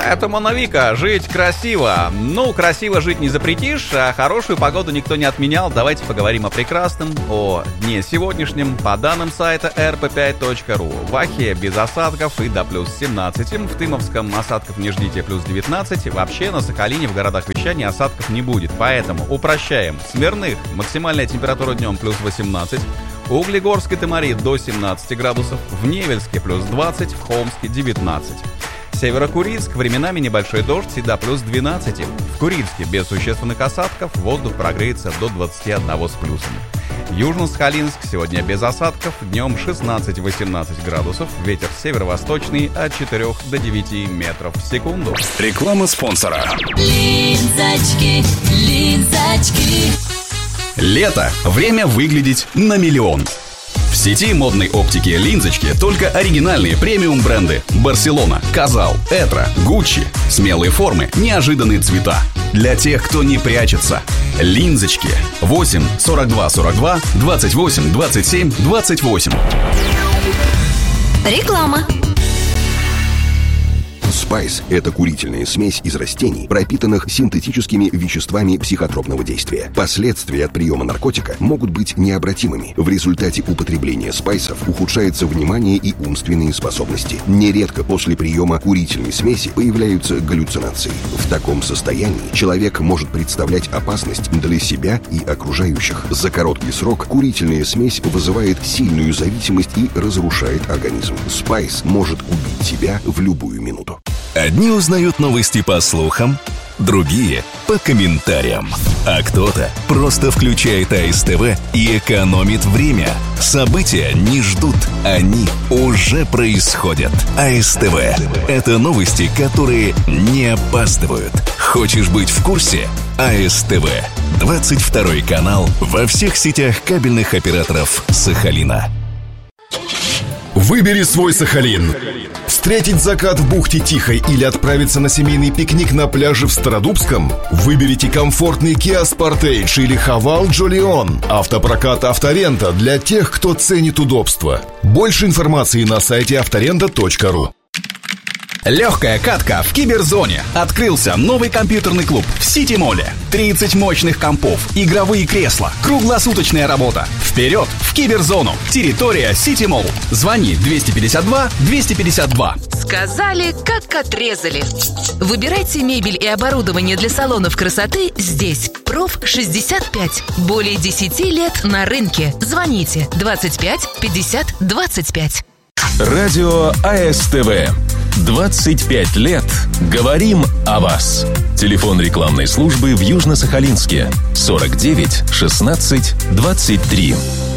Это Моновика. Жить красиво. Ну, красиво жить не запретишь, а хорошую погоду никто не отменял. Давайте поговорим о прекрасном, о дне сегодняшнем. По данным сайта rp5.ru, в Ахе без осадков и до плюс 17. В Тымовском осадков не ждите, плюс 19. Вообще на Сахалине в городах вещания осадков не будет. Поэтому упрощаем. Смирных максимальная температура днем плюс 18. В Углегорске Тымарит до 17 градусов. В Невельске плюс 20. В Холмске 19. Северо-Курильск, временами небольшой дождь и до плюс 12. В Курильске без существенных осадков, воздух прогреется до 21 с плюсом. Южно-Сахалинск сегодня без осадков, днем 16-18 градусов, ветер северо-восточный от 4 до 9 метров в секунду. Реклама спонсора. Линзочки. Лето. Время выглядеть на миллион. В сети модной оптики «Линзочки» только оригинальные премиум-бренды: Барселона, Казал, Этро, Гуччи. Смелые формы, неожиданные цвета. Для тех, кто не прячется. «Линзочки». 8 42 42 28 27 28. Реклама. Спайс – это курительная смесь из растений, пропитанных синтетическими веществами психотропного действия. Последствия от приема наркотика могут быть необратимыми. В результате употребления спайсов ухудшается внимание и умственные способности. Нередко после приема курительной смеси появляются галлюцинации. В таком состоянии человек может представлять опасность для себя и окружающих. За короткий срок курительная смесь вызывает сильную зависимость и разрушает организм. Спайс может убить тебя в любую минуту. Одни узнают новости по слухам, другие — по комментариям. А кто-то просто включает АСТВ и экономит время. События не ждут, они уже происходят. АСТВ — это новости, которые не опаздывают. Хочешь быть в курсе? АСТВ. 22 канал во всех сетях кабельных операторов Сахалина. Выбери свой Сахалин. Встретить закат в бухте Тихой или отправиться на семейный пикник на пляже в Стародубском? Выберите комфортный Kia Sportage или Haval Jolion. Автопрокат «Авторента» для тех, кто ценит удобство. Больше информации на сайте авторента.ру. Легкая катка в Киберзоне. Открылся новый компьютерный клуб в Сити-моле. 30 мощных компов, игровые кресла, круглосуточная работа. Вперед в Киберзону. Территория Сити-молл. Звони 252-252. Сказали, как отрезали. Выбирайте мебель и оборудование для салонов красоты здесь. Проф 65. Более 10 лет на рынке. Звоните 25 50 25. Радио АСТВ. 25 лет. Говорим о вас. Телефон рекламной службы в Южно-Сахалинске 49 16 23.